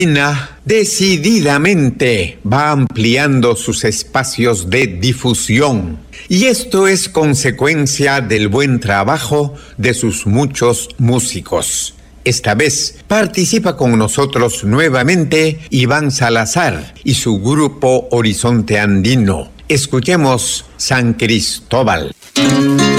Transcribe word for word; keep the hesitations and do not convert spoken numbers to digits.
decididamente va ampliando sus espacios de difusión. Y esto es consecuencia del buen trabajo de sus muchos músicos. Esta vez participa con nosotros nuevamente Iván Salazar y su grupo Horizonte Andino. Escuchemos San Cristóbal.